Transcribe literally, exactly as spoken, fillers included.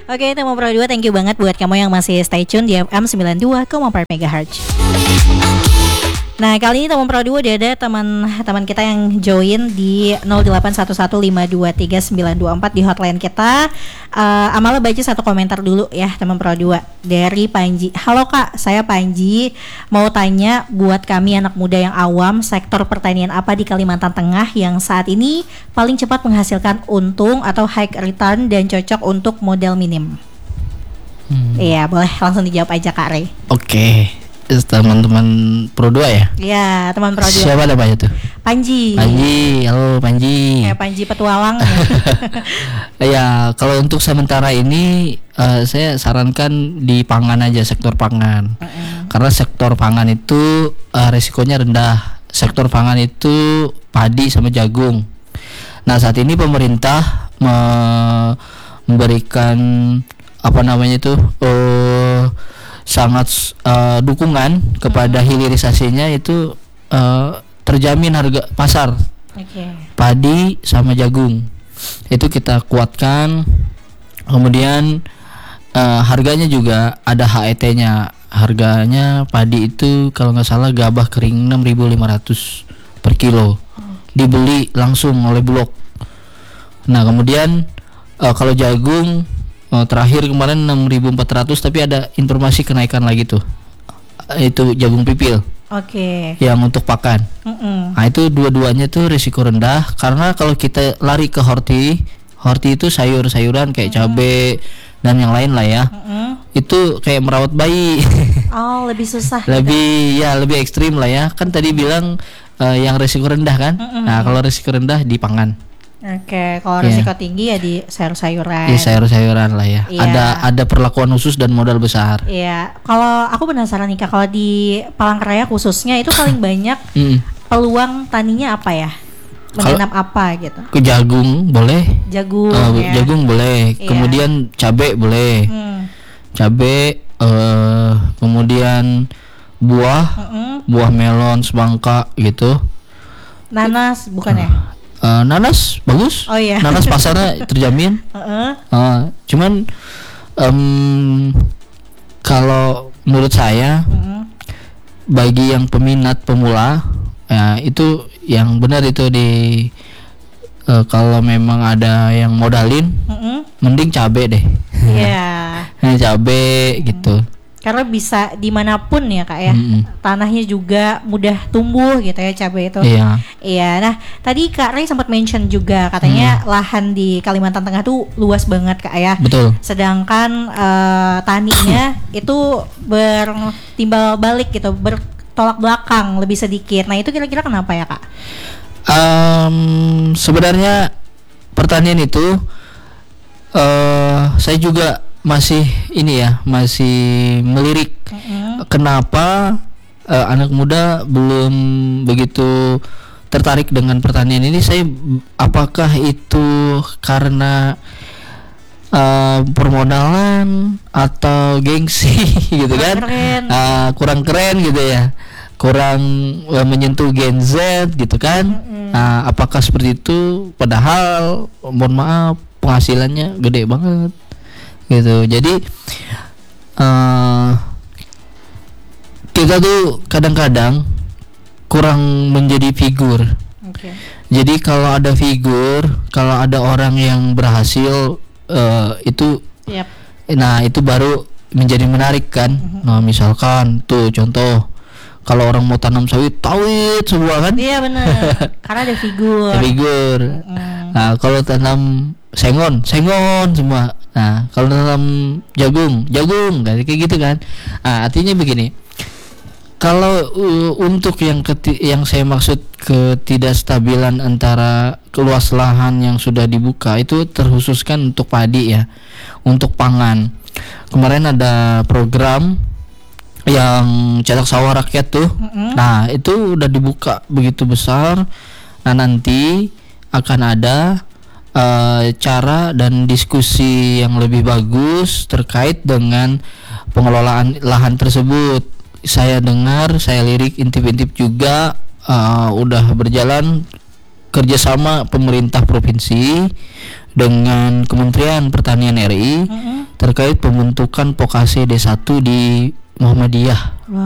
Oke, Teman Pro dua, thank you banget buat kamu yang masih stay tune di F M sembilan puluh dua koma empat megahertz. Nah, kali ini Teman Pro dua udah ada teman-teman kita yang join di nol delapan satu satu lima dua tiga sembilan dua empat di hotline kita. uh, Amala baca satu komentar dulu ya, Teman Pro dua, dari Panji. Halo Kak, saya Panji, mau tanya buat kami anak muda yang awam, sektor pertanian apa di Kalimantan Tengah yang saat ini paling cepat menghasilkan untung atau high return dan cocok untuk modal minim? hmm. Iya, boleh langsung dijawab aja Kak Ray. Oke, teman-teman Pro dua ya? Iya, teman Pro dua. Siapa namanya tuh? Panji. Panji, halo Panji. Kayak Panji petualang. Ya, kalau untuk sementara ini uh, saya sarankan di pangan aja, sektor pangan. Uh-uh. Karena sektor pangan itu uh, resikonya rendah. Sektor pangan itu padi sama jagung. Nah, saat ini pemerintah me- memberikan apa namanya itu uh, sangat uh, dukungan kepada hmm. hilirisasinya itu uh, terjamin harga pasar. Okay. Padi sama jagung itu kita kuatkan. Kemudian uh, harganya juga ada H E T-nya. Harganya padi itu kalau nggak salah gabah kering enam ribu lima ratus per kilo. Hmm. Dibeli langsung oleh Bulog. Nah, kemudian uh, kalau jagung Oh, terakhir kemarin enam ribu empat ratus, tapi ada informasi kenaikan lagi tuh. Itu jagung pipil. Oke. Okay. Yang untuk pakan. Mm-mm. Nah, itu dua-duanya tuh risiko rendah karena kalau kita lari ke horti, horti itu sayur-sayuran kayak Mm-mm. cabai dan yang lain lah ya. Mm-mm. Itu kayak merawat bayi. Oh, lebih susah. lebih gitu. Ya, lebih ekstrim lah ya. Kan tadi bilang uh, yang risiko rendah kan. Mm-mm. Nah, kalau risiko rendah di pangan. Oke, okay, kalau yeah. risiko tinggi ya di sayur-sayuran. Di sayur-sayuran lah ya. Yeah. Ada ada perlakuan khusus dan modal besar. Iya. Yeah. Kalau aku penasaran nih Kak, kalau di Palangkaraya khususnya itu paling banyak mm. peluang taninya apa ya? Menanam kalo apa gitu? Ke jagung boleh. Jagung. Uh, ya. Jagung boleh. Yeah. Kemudian cabai boleh. Mm. Cabai. Uh, kemudian buah, mm-hmm. buah melon, semangka gitu. Nanas bukan uh. ya? Uh, nanas bagus, oh, iya. Nanas pasarnya terjamin. Uh-uh. Uh, cuman um, kalau menurut saya uh-uh. bagi yang peminat pemula, ya itu yang benar itu di uh, kalau memang ada yang modalin, uh-uh. mending cabe deh. Iya. Yeah. Cabe uh-uh. gitu. Karena bisa dimanapun ya Kak ya, mm-hmm. tanahnya juga mudah tumbuh gitu ya cabai itu. Iya. Iya. Nah tadi Kak Ray sempat mention juga katanya mm. lahan di Kalimantan Tengah tuh luas banget Kak ya. Betul. Sedangkan uh, taninya itu bertimbal balik gitu, bertolak belakang lebih sedikit. Nah itu kira-kira kenapa ya Kak? Um, sebenarnya pertanian itu uh, saya juga masih ini ya masih melirik mm-hmm. kenapa uh, anak muda belum begitu tertarik dengan pertanian ini. Saya apakah itu karena uh, permodalan atau gengsi gitu kan, keren. Uh, kurang keren gitu ya, kurang uh, menyentuh Gen Z gitu kan. mm-hmm. uh, apakah seperti itu, padahal mohon maaf penghasilannya gede banget gitu. Jadi uh, kita tuh kadang-kadang kurang menjadi figur. Okay. Jadi kalau ada figur, kalau ada orang yang berhasil uh, itu, yep. nah itu baru menjadi menarik kan. Mm-hmm. Nah misalkan tuh contoh, kalau orang mau tanam sawit, sawit semua kan? Iya benar. Karena ada figur. Ada figur. Mm. Nah kalau tanam sengon, sengon semua. Nah kalau tanam jagung, jagung, kayak gitu kan. Nah artinya begini, kalau uh, untuk yang keti- yang saya maksud ketidakstabilan antara luas lahan yang sudah dibuka itu terkhususkan untuk padi ya, untuk pangan. Kemarin ada program yang cetak sawah rakyat tuh. Mm-hmm. Nah itu udah dibuka begitu besar. Nah nanti akan ada uh, cara dan diskusi yang lebih bagus terkait dengan pengelolaan lahan tersebut. Saya dengar, saya lirik intip-intip juga uh, udah berjalan kerjasama pemerintah provinsi dengan Kementerian Pertanian R I Mm-mm. terkait pembentukan vokasi D satu di Muhammadiyah.